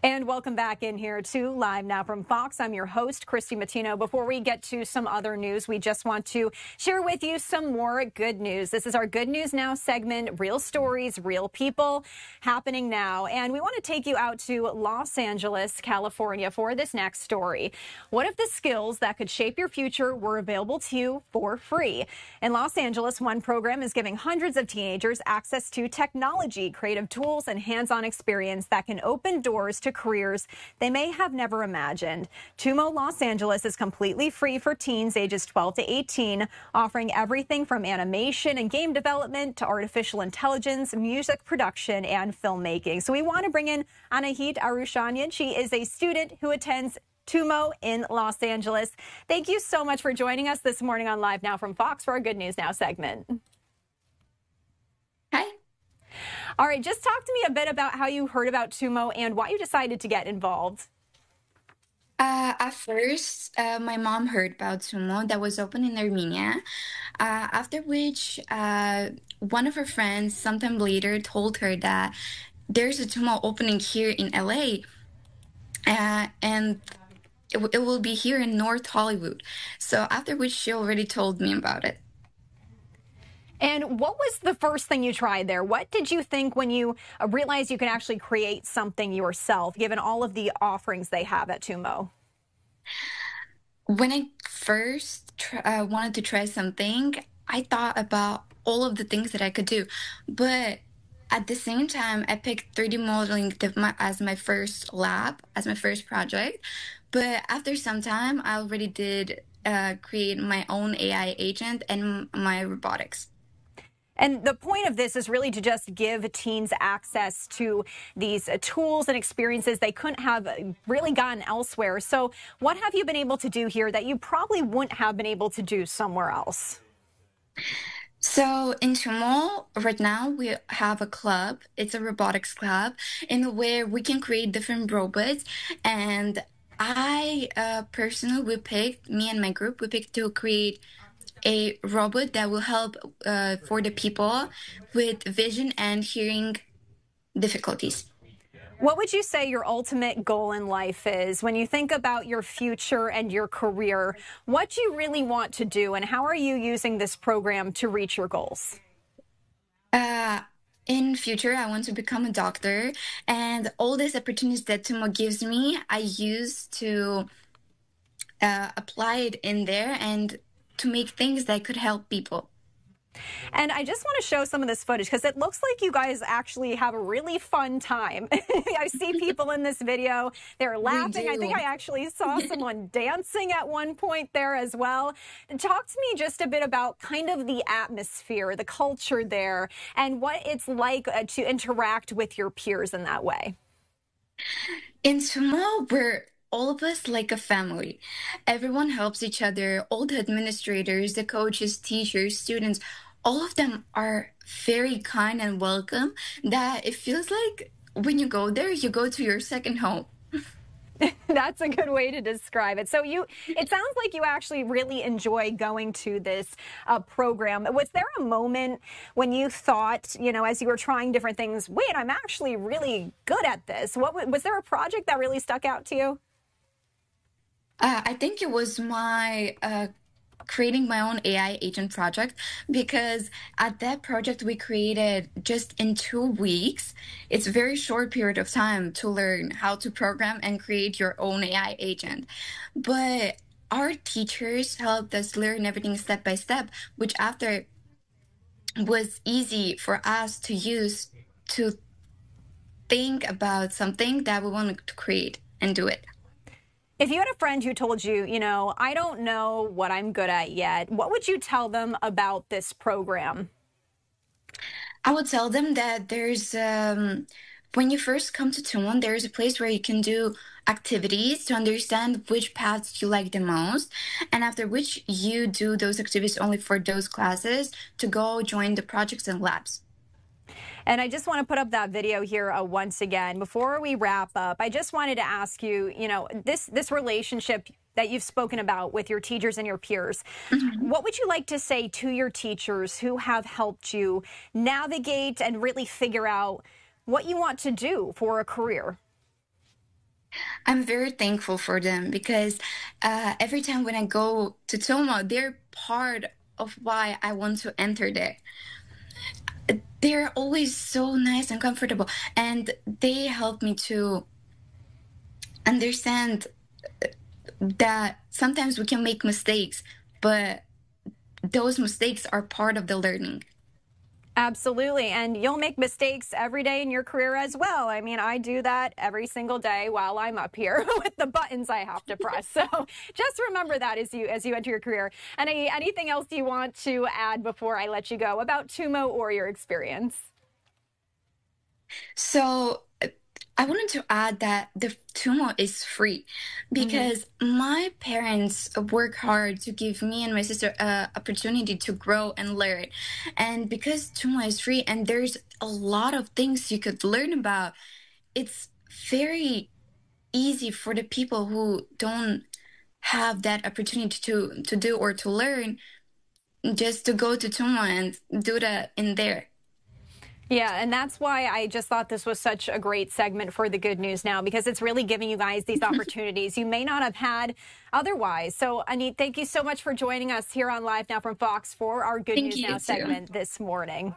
And welcome back in here to Live Now from Fox. I'm your host, Christy Matino. Before we get to some other news, we just want to share with you some more good news. This is our Good News Now segment, real stories, real people happening now. And we want to take you out to Los Angeles, California for this next story. What if the skills that could shape your future were available to you for free? In Los Angeles, one program is giving hundreds of teenagers access to technology, creative tools, and hands-on experience that can open doors to careers they may have never imagined. TUMO Los Angeles is completely free for teens ages 12 to 18, offering everything from animation and game development to artificial intelligence, music production, and filmmaking. So we want to bring in Anahit Arushanyan. She is a student who attends TUMO in Los Angeles. Thank you so much for joining us this morning on Live Now from Fox for our Good News Now segment. Hi. All right, just talk to me a bit about how you heard about TUMO and why you decided to get involved. At first, my mom heard about TUMO that was open in Armenia, after which one of her friends sometime later told her that there's a TUMO opening here in LA, and it will be here in North Hollywood. So after which she already told me about it. And what was the first thing you tried there? What did you think when you realized you can actually create something yourself, given all of the offerings they have at TUMO? When I first wanted to try something, I thought about all of the things that I could do. But at the same time, I picked 3D modeling as my first lab, as my first project. But after some time, I already did create my own AI agent and my robotics. And the point of this is really to just give teens access to these tools and experiences they couldn't have really gotten elsewhere. So what have you been able to do here that you probably wouldn't have been able to do somewhere else? So in TUMO, right now, we have a club. It's a robotics club in where we can create different robots. And I personally, me and my group, we picked to create a robot that will help for the people with vision and hearing difficulties. What would you say your ultimate goal in life is when you think about your future and your career? What do you really want to do, and how are you using this program to reach your goals? In future, I want to become a doctor, and all these opportunities that TUMO gives me, I use to apply it in there and to make things that could help people. And I just want to show some of this footage because it looks like you guys actually have a really fun time. I see people in this video. They're laughing. I think I actually saw someone dancing at one point there as well. Talk to me just a bit about kind of the atmosphere, the culture there, and what it's like to interact with your peers in that way. In TUMO, we're all of us like a family. Everyone helps each other. All the administrators, the coaches, teachers, students, all of them are very kind and welcome that it feels like when you go there, you go to your second home. That's a good way to describe it. So it sounds like you actually really enjoy going to this program. Was there a moment when you thought, as you were trying different things, wait, I'm actually really good at this? Was there a project that really stuck out to you? I think it was my creating my own AI agent project, because at that project we created just in 2 weeks. It's a very short period of time to learn how to program and create your own AI agent. But our teachers helped us learn everything step by step, which after was easy for us to use to think about something that we wanted to create and do it. If you had a friend who told you, I don't know what I'm good at yet, what would you tell them about this program? I would tell them that there's, when you first come to TUMO, there's a place where you can do activities to understand which paths you like the most, and after which you do those activities only for those classes to go join the projects and labs. And I just want to put up that video here once again. Before we wrap up, I just wanted to ask you, this relationship that you've spoken about with your teachers and your peers, what would you like to say to your teachers who have helped you navigate and really figure out what you want to do for a career? I'm very thankful for them because every time when I go to Toma, they're part of why I want to enter there. They're always so nice and comfortable, and they help me to understand that sometimes we can make mistakes, but those mistakes are part of the learning. Absolutely. And you'll make mistakes every day in your career as well. I mean, I do that every single day while I'm up here with the buttons I have to press. So just remember that as you enter your career. And anything else you want to add before I let you go about Tumo or your experience? So I wanted to add that the Tumo is free because my parents work hard to give me and my sister an opportunity to grow and learn. And because Tumo is free and there's a lot of things you could learn about, it's very easy for the people who don't have that opportunity to do or to learn just to go to Tumo and do that in there. Yeah, and that's why I just thought this was such a great segment for the Good News Now, because it's really giving you guys these opportunities you may not have had otherwise. So, Anit, thank you so much for joining us here on Live Now from Fox for our Good News Now segment this morning.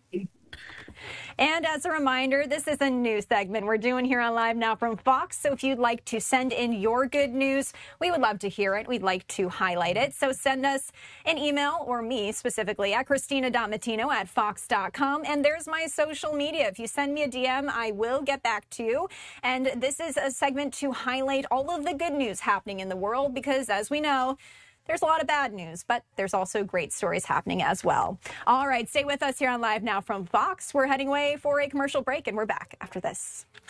And as a reminder, this is a new segment we're doing here on Live Now from Fox. So if you'd like to send in your good news, we would love to hear it. We'd like to highlight it. So send us an email, or me specifically, at Christina.Matino@Fox.com. And there's my social media. If you send me a DM, I will get back to you. And this is a segment to highlight all of the good news happening in the world, because as we know, there's a lot of bad news, but there's also great stories happening as well. All right, stay with us here on Live Now from Fox. We're heading away for a commercial break, and we're back after this.